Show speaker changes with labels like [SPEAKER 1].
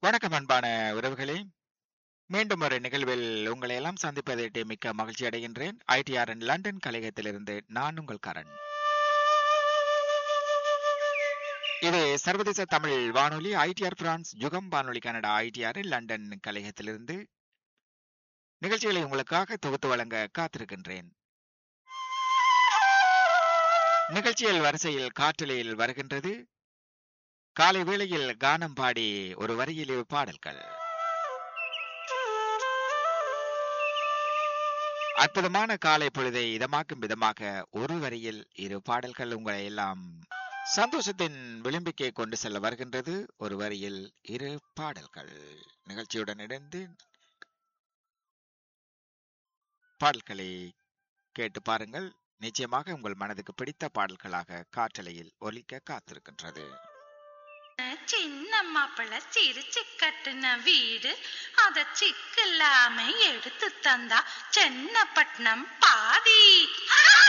[SPEAKER 1] வணக்கம் அன்பான உறவுகளே. மீண்டும் ஒரு நிகழ்வில் உங்களை எல்லாம் சந்திப்பதற்கு மிக்க மகிழ்ச்சி அடைகின்றேன். ஐடிஆர் லண்டன் கலையகத்திலிருந்து நான் உங்கள் கரண். இது சர்வதேச தமிழ் வானொலி ஐடிஆர் பிரான்ஸ் யுகம் வானொலி கனடா ஐடிஆர் லண்டன் கலையகத்திலிருந்து நிகழ்ச்சிகளை உங்களுக்காக தொகுத்து வழங்க காத்திருக்கின்றேன். நிகழ்ச்சியில் வரிசையில் காற்றலையில் வருகின்றது காலை வேளையில் கானம் பாடி ஒரு வரியில் இரு பாடல்கள். அற்புதமான காலை பொழுதை இதமாக்கும் விதமாக ஒரு வரியில் இரு பாடல்கள் உங்களை எல்லாம் சந்தோஷத்தின் விளிம்புக்கே கொண்டு செல்ல வருகின்றது. ஒரு வரியில் இரு பாடல்கள் நிகழ்ச்சியுடன் இணைந்து பாடல்களை கேட்டு பாருங்கள். நிச்சயமாக உங்கள் மனதுக்கு பிடித்த பாடல்களாக காற்றலையில் ஒலிக்க காத்திருக்கின்றது.
[SPEAKER 2] சின்ன மாப்பிள்ள சிரிச்சு கட்டுன வீடு அத சிக்கில்லாம எடுத்து தந்தா சென்னப்பட்டினம் பாதி